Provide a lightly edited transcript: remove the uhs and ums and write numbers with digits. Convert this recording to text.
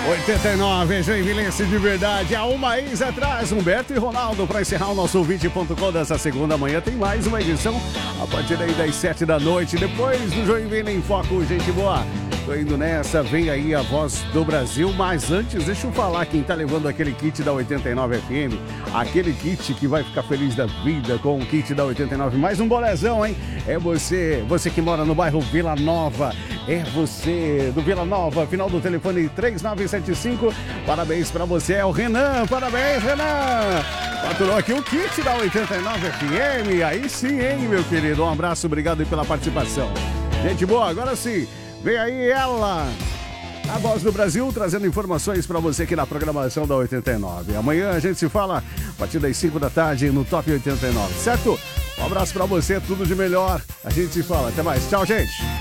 89, Joinvilense de verdade. Há uma ex atrás, Humberto e Ronaldo, para encerrar o nosso vídeo.com dessa segunda manhã. Tem mais uma edição a partir daí das 7 da noite. Depois do Joinville em Foco, gente boa. Tô indo nessa, vem aí a voz do Brasil. Mas antes, deixa eu falar quem tá levando aquele kit da 89 FM. Aquele kit que vai ficar feliz da vida com o kit da 89. Mais um bolezão, hein? É você que mora no bairro Vila Nova. É você do Vila Nova, final do telefone 3975. Parabéns pra você, é o Renan. Parabéns, Renan. Faturou aqui o kit da 89 FM. Aí sim, hein, meu querido. Um abraço, obrigado pela participação. Gente boa, agora sim. Vem aí ela, a voz do Brasil, trazendo informações pra você aqui na programação da 89. Amanhã a gente se fala a partir das 5 da tarde no Top 89, certo? Um abraço pra você, tudo de melhor. A gente se fala. Até mais. Tchau, gente.